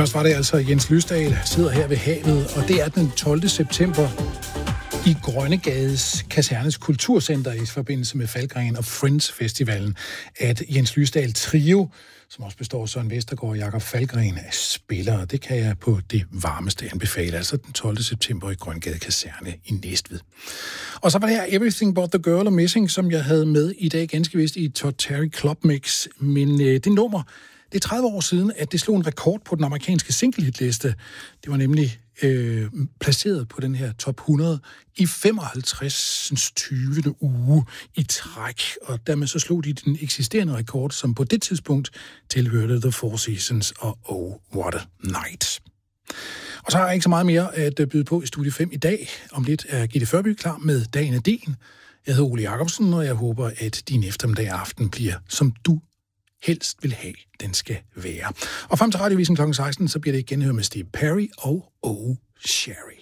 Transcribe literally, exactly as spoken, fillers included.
Først var det altså Jens Lysdal, sidder her ved havet, og det er den tolvte september i Grønnegades Kasernes Kulturcenter i forbindelse med Falkringen og Friends Festivalen, at Jens Lysdal Trio, som også består af Søren Vestergaard og Jakob Falkringen, er spillere. Det kan jeg på det varmeste anbefale, altså den tolvte september i Grønnegade Kaserne i Næstved. Og så var det her Everything But The Girl og Missing, som jeg havde med i dag ganske vist i Todd Terry Club Mix. Men øh, det nummer, det er tredive år siden, at det slog en rekord på den amerikanske single-hitliste. Det var nemlig øh, placeret på den her top hundrede i femoghalvtreds tyvende uge i træk. Og dermed så slog de den eksisterende rekord, som på det tidspunkt tilhørte The Four Seasons og Oh, What a Night. Og så har jeg ikke så meget mere at byde på i Studie fem i dag. Om lidt er Gitte Førby klar med Dagen af din. Jeg hedder Ole Jacobsen, og jeg håber, at din eftermiddag og aften bliver, som du helst vil have, den skal være. Og frem til radiovisen klokken seksten, så bliver det igen hør med Steve Perry og Oh, Sherry.